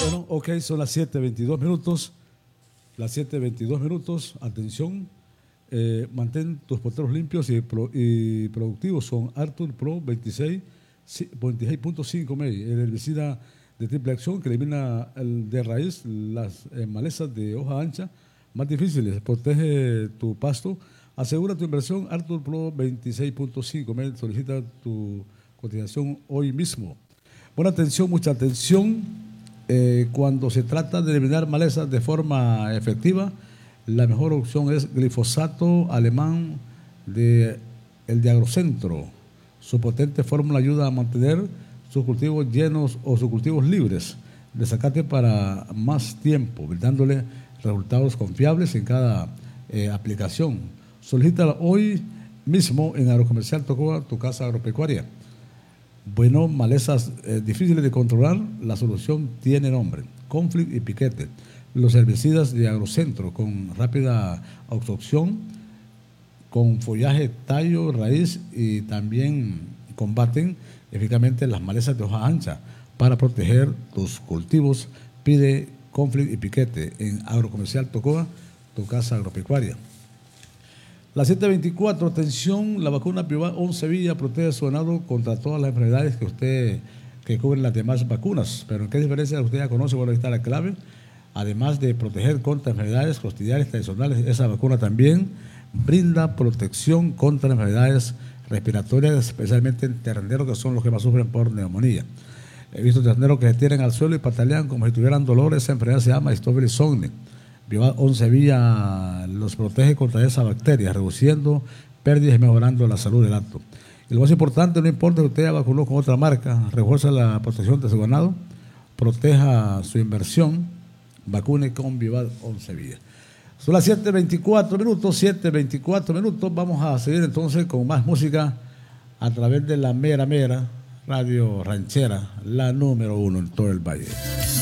Bueno, ok, son las 7:22 minutos. Las 7:22 minutos. Atención, mantén tus potreros limpios y productivos con Arthur Pro 26.5 MI. El herbicida de triple acción que elimina de raíz las malezas de hoja ancha más difíciles. Protege tu pasto. Asegura tu inversión. Arthur Pro 26.5 MI. Solicita tu cotización hoy mismo. Buena atención, mucha atención. Cuando se trata de eliminar malezas de forma efectiva, la mejor opción es glifosato alemán el de Agrocentro. Su potente fórmula ayuda a mantener sus cultivos llenos o sus cultivos libres de zacate para más tiempo, dándole resultados confiables en cada aplicación. Solicítala hoy mismo en Agrocomercial Tocoa, tu casa agropecuaria. Bueno, malezas difíciles de controlar, la solución tiene nombre: Conflict y Piquete. Los herbicidas de Agrocentro con rápida absorción, con follaje, tallo, raíz, y también combaten eficazmente las malezas de hoja ancha. Para proteger tus cultivos, pide Conflict y Piquete en Agrocomercial Tocoa, tu casa agropecuaria. La 724, atención, la vacuna Bioval 11 Villa protege su ganado contra todas las enfermedades que cubren las demás vacunas. Pero ¿en qué diferencia usted ya conoce? Bueno, ahí está la clave. Además de proteger contra enfermedades costillarias tradicionales, esa vacuna también brinda protección contra enfermedades respiratorias, especialmente en terneros, que son los que más sufren por neumonía. He visto terneros que se tiran al suelo y patalean como si tuvieran dolor. Esa enfermedad se llama Staphylococcus aureus. Bioval 11 Villa los protege contra esa bacteria, reduciendo pérdidas y mejorando la salud del acto. Y lo más importante, no importa que usted ya vacunó con otra marca, refuerza la protección de su ganado, proteja su inversión, vacune con Bioval 11 Villa. Son las 7:24 minutos, 7:24 minutos. Vamos a seguir entonces con más música a través de la Mera Mera Radio Ranchera, la número 1 en todo el valle.